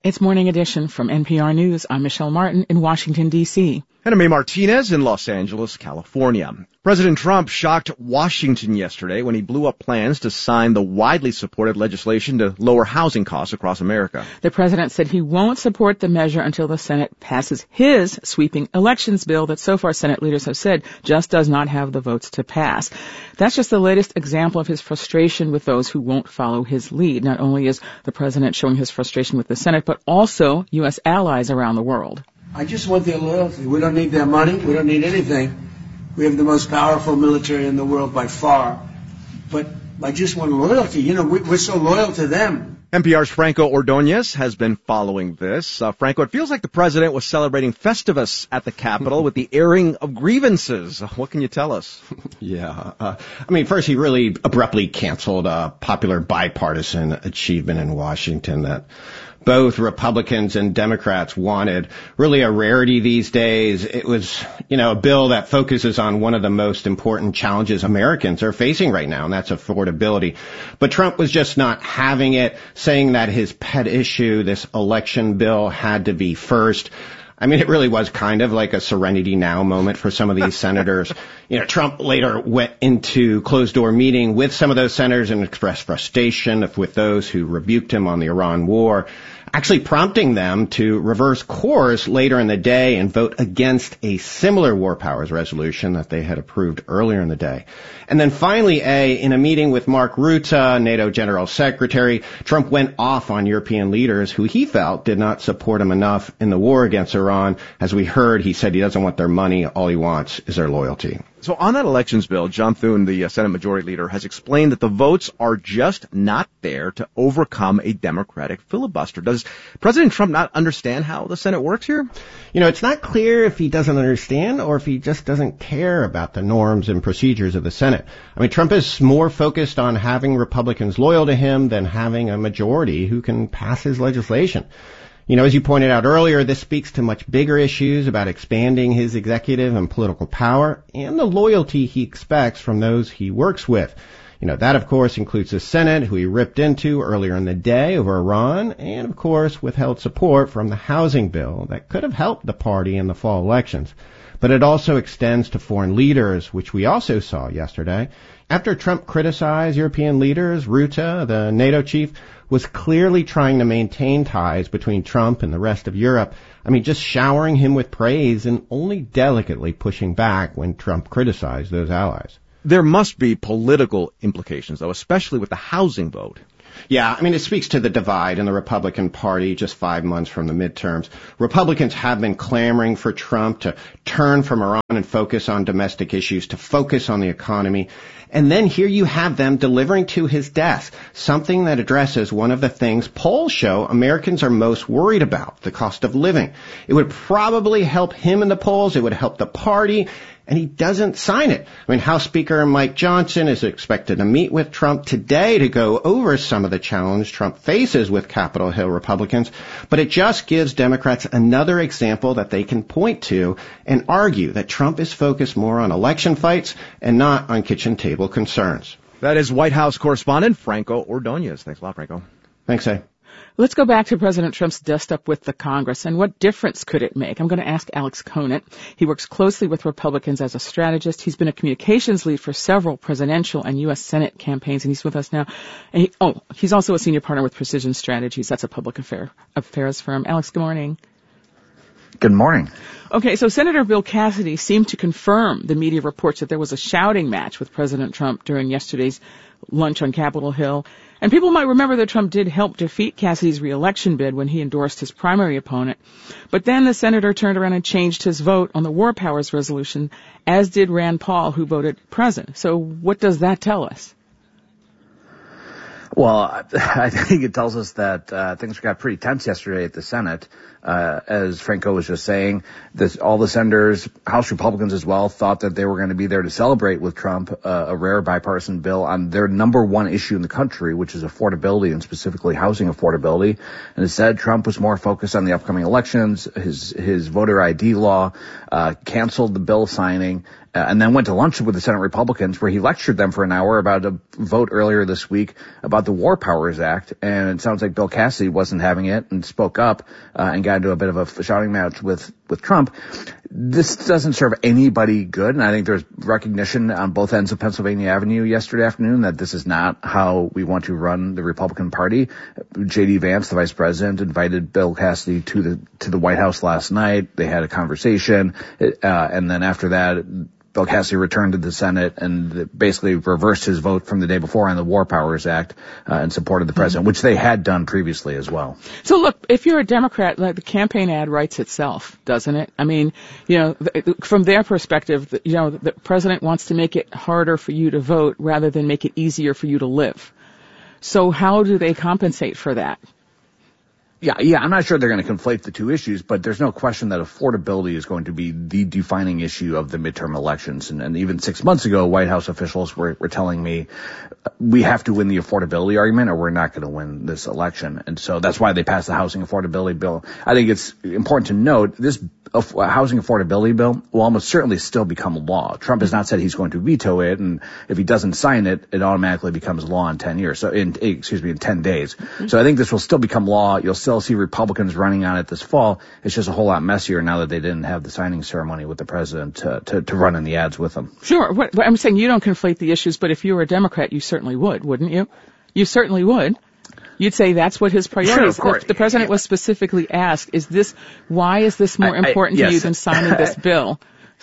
It's Morning Edition from NPR News. I'm Michelle Martin in Washington, D.C. And I'm May Martinez in Los Angeles, California. President Trump shocked Washington yesterday when he blew up plans to sign the widely supported legislation to lower housing costs across America. The president said he won't support the measure until the Senate passes his sweeping elections bill that so far Senate leaders have said just does not have the votes to pass. That's just the latest example of his frustration with those who won't follow his lead. Not only is the president showing his frustration with the Senate, but also U.S. allies around the world. I just want their loyalty. We don't need their money. We don't need anything. We have the most powerful military in the world by far. But I just want loyalty. You know, we're so loyal to them. NPR's Franco Ordonez has been following this. Franco, it feels like the president was celebrating Festivus at the Capitol with the airing of grievances. What can you tell us? First, he really abruptly canceled a popular bipartisan achievement in Washington that both Republicans and Democrats wanted. Really a rarity these days. It was, a bill that focuses on one of the most important challenges Americans are facing right now, and that's affordability. But Trump was just not having it, saying that his pet issue, this election bill, had to be first. It really was kind of like a Serenity Now moment for some of these senators. Trump later went into closed-door meeting with some of those senators and expressed frustration with those who rebuked him on the Iran war, actually prompting them to reverse course later in the day and vote against a similar war powers resolution that they had approved earlier in the day. And then finally, in a meeting with Mark Rutte, NATO General Secretary, Trump went off on European leaders who he felt did not support him enough in the war against Iran. As we heard, he said he doesn't want their money. All he wants is their loyalty. So on that elections bill, John Thune, the Senate Majority Leader, has explained that the votes are just not there to overcome a Democratic filibuster. Does President Trump not understand how the Senate works here? It's not clear if he doesn't understand or if he just doesn't care about the norms and procedures of the Senate. Trump is more focused on having Republicans loyal to him than having a majority who can pass his legislation. As you pointed out earlier, this speaks to much bigger issues about expanding his executive and political power and the loyalty he expects from those he works with. That, of course, includes the Senate, who he ripped into earlier in the day over Iran, and, of course, withheld support from the housing bill that could have helped the party in the fall elections. But it also extends to foreign leaders, which we also saw yesterday. After Trump criticized European leaders, Rutte, the NATO chief, was clearly trying to maintain ties between Trump and the rest of Europe. Just showering him with praise and only delicately pushing back when Trump criticized those allies. There must be political implications, though, especially with the housing vote. Yeah, it speaks to the divide in the Republican Party just 5 months from the midterms. Republicans have been clamoring for Trump to turn from Iran and focus on domestic issues, to focus on the economy. And then here you have them delivering to his desk something that addresses one of the things polls show Americans are most worried about, the cost of living. It would probably help him in the polls. It would help the party. And he doesn't sign it. House Speaker Mike Johnson is expected to meet with Trump today to go over some of the challenge Trump faces with Capitol Hill Republicans. But it just gives Democrats another example that they can point to and argue that Trump is focused more on election fights and not on kitchen table concerns. That is White House correspondent Franco Ordonez. Thanks a lot, Franco. Thanks, A. Let's go back to President Trump's dust-up with the Congress, and what difference could it make? I'm going to ask Alex Conant. He works closely with Republicans as a strategist. He's been a communications lead for several presidential and U.S. Senate campaigns, and he's with us now. And he's also a senior partner with Precision Strategies. That's a public affairs firm. Alex, good morning. Good morning. Okay, so Senator Bill Cassidy seemed to confirm the media reports that there was a shouting match with President Trump during yesterday's lunch on Capitol Hill. And people might remember that Trump did help defeat Cassidy's re-election bid when he endorsed his primary opponent. But then the senator turned around and changed his vote on the war powers resolution, as did Rand Paul, who voted present. So what does that tell us? Well, I think it tells us that things got pretty tense yesterday at the Senate. As Franco was just saying, all the senators, House Republicans as well, thought that they were going to be there to celebrate with Trump a rare bipartisan bill on their number one issue in the country, which is affordability, and specifically housing affordability. And instead, Trump was more focused on the upcoming elections, his voter ID law, canceled the bill signing, and then went to lunch with the Senate Republicans, where he lectured them for an hour about a vote earlier this week about the War Powers Act, and it sounds like Bill Cassidy wasn't having it and spoke up and got into a bit of a shouting match with Trump. This doesn't serve anybody good, and I think there's recognition on both ends of Pennsylvania Avenue yesterday afternoon that this is not how we want to run the Republican Party. J.D. Vance, the vice president, invited Bill Cassidy to the White House last night. They had a conversation, and then after that, Bill Cassidy returned to the Senate and basically reversed his vote from the day before on the War Powers Act and supported the president, which they had done previously as well. So look, if you're a Democrat, like the campaign ad writes itself, doesn't it? I mean, from their perspective, the president wants to make it harder for you to vote rather than make it easier for you to live. So how do they compensate for that? Yeah, I'm not sure they're going to conflate the two issues, but there's no question that affordability is going to be the defining issue of the midterm elections. And even 6 months ago, White House officials were telling me we have to win the affordability argument or we're not going to win this election. And so that's why they passed the housing affordability bill. I think it's important to note this housing affordability bill will almost certainly still become law. Trump has not said he's going to veto it, and if he doesn't sign it, it automatically becomes law in 10 years. So in 10 days. Mm-hmm. So I think this will still become law. You'll still see Republicans running on it this fall. It's just a whole lot messier now that they didn't have the signing ceremony with the president to run in the ads with them. Sure. But I'm saying you don't conflate the issues, but if you were a Democrat, you certainly would, wouldn't you? You certainly would. You'd say that's what his priority is. Sure, of course. The president was specifically asked, why is this more important to you than signing this bill?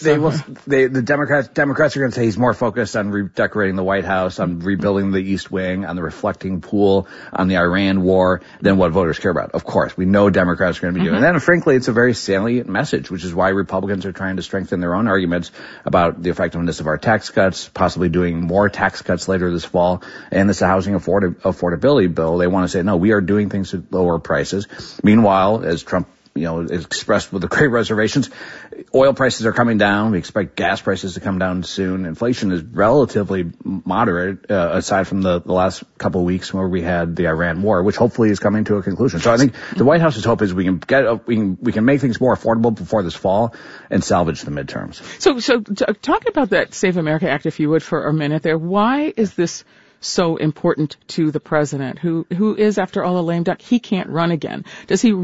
The Democrats are going to say he's more focused on redecorating the White House, on rebuilding the East Wing, on the reflecting pool, on the Iran war, than what voters care about. Of course, we know Democrats are going to be doing that. And frankly, it's a very salient message, which is why Republicans are trying to strengthen their own arguments about the effectiveness of our tax cuts, possibly doing more tax cuts later this fall, and this housing affordability bill. They want to say, no, we are doing things to lower prices. Meanwhile, as Trump expressed with the great reservations, oil prices are coming down. We expect gas prices to come down soon. Inflation is relatively moderate, aside from the last couple of weeks where we had the Iran war, which hopefully is coming to a conclusion. So I think the White House's hope is we can make things more affordable before this fall and salvage the midterms. So talk about that Save America Act, if you would, for a minute there. Why is this so important to the president, who is, after all, a lame duck? He can't run again. Does he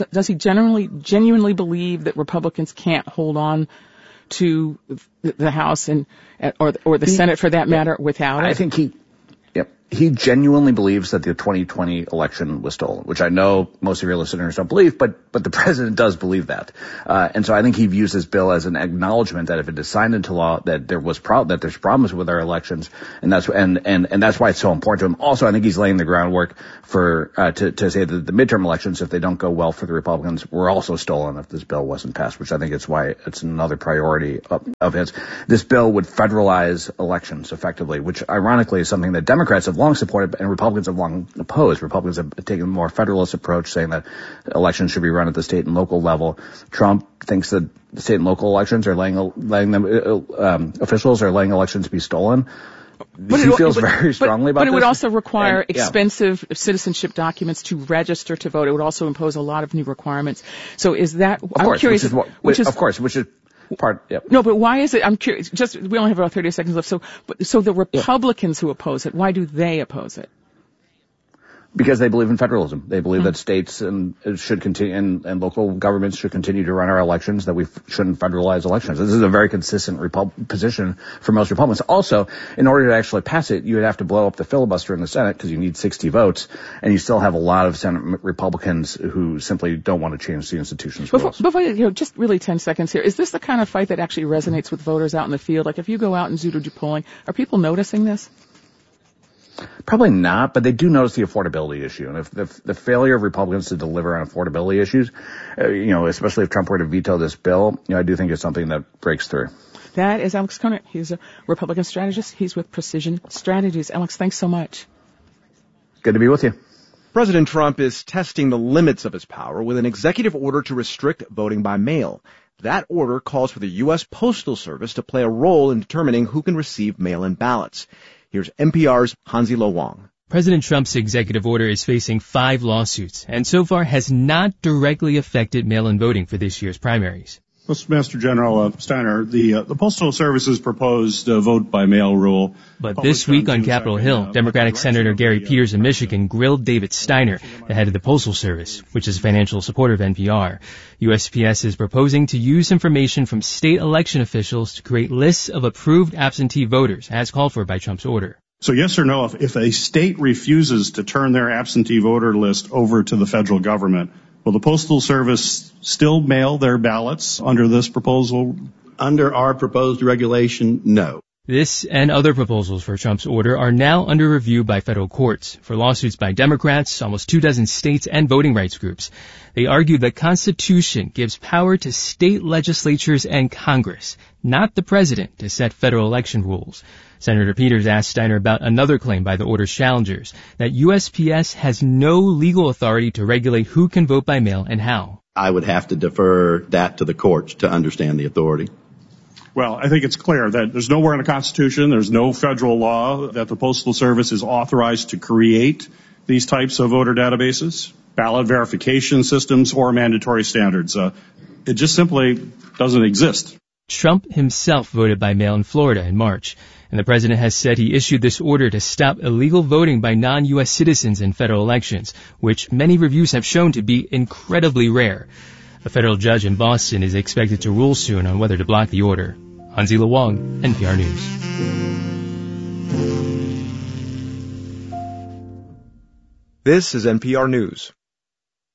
genuinely believe that Republicans can't hold on to the House or the Senate, for that matter, without it? I think he genuinely believes that the 2020 election was stolen, which I know most of your listeners don't believe, but the president does believe that. And so I think he views this bill as an acknowledgement that if it is signed into law, that there's problems with our elections, and that's why it's so important to him. Also, I think he's laying the groundwork for to say that the midterm elections, if they don't go well for the Republicans, were also stolen if this bill wasn't passed, which I think is why it's another priority of his. This bill would federalize elections effectively, which ironically is something that Democrats have long supported and Republicans have long opposed. Republicans have taken a more federalist approach, saying that elections should be run at the state and local level. Trump thinks that the state and local elections are officials are letting elections be stolen. He feels very strongly about this. But it would also require expensive citizenship documents to register to vote. It would also impose a lot of new requirements. So is that? I'm curious. Which is part. Yep. No, but why is it? I'm curious. We only have about 30 seconds left. So the Republicans who oppose it, why do they oppose it? Because they believe in federalism. They believe that states should continue and local governments should continue to run our elections, that we shouldn't federalize elections. This is a very consistent position for most Republicans. Also, in order to actually pass it, you would have to blow up the filibuster in the Senate because you need 60 votes, and you still have a lot of Senate Republicans who simply don't want to change the institution's rules. Before just really 10 seconds here. Is this the kind of fight that actually resonates with voters out in the field? Like if you go out and do polling, are people noticing this? Probably not, but they do notice the affordability issue. And if the failure of Republicans to deliver on affordability issues, especially if Trump were to veto this bill, I do think it's something that breaks through. That is Alex Conant. He's a Republican strategist. He's with Precision Strategies. Alex, thanks so much. Good to be with you. President Trump is testing the limits of his power with an executive order to restrict voting by mail. That order calls for the U.S. Postal Service to play a role in determining who can receive mail-in ballots. Here's NPR's Hansi Lo Wang. President Trump's executive order is facing 5 lawsuits and so far has not directly affected mail-in voting for this year's primaries. Postmaster General Steiner, the Postal Service's proposed vote-by-mail rule. But this week on Capitol Hill, Democratic Senator Gary Peters of Michigan grilled David Steiner, the head of the Postal Service, which is a financial supporter of NPR. USPS is proposing to use information from state election officials to create lists of approved absentee voters, as called for by Trump's order. So yes or no, if a state refuses to turn their absentee voter list over to the federal government, will the Postal Service still mail their ballots under this proposal? Under our proposed regulation, no. This and other proposals for Trump's order are now under review by federal courts for lawsuits by Democrats, almost 24 states, and voting rights groups. They argue the Constitution gives power to state legislatures and Congress, not the president, to set federal election rules. Senator Peters asked Steiner about another claim by the order's challengers, that USPS has no legal authority to regulate who can vote by mail and how. I would have to defer that to the courts to understand the authority. Well, I think it's clear that there's nowhere in the Constitution, there's no federal law that the Postal Service is authorized to create these types of voter databases, ballot verification systems, or mandatory standards. It just simply doesn't exist. Trump himself voted by mail in Florida in March, and the president has said he issued this order to stop illegal voting by non-U.S. citizens in federal elections, which many reviews have shown to be incredibly rare. A federal judge in Boston is expected to rule soon on whether to block the order. Hanzila Wong, NPR News. This is NPR News.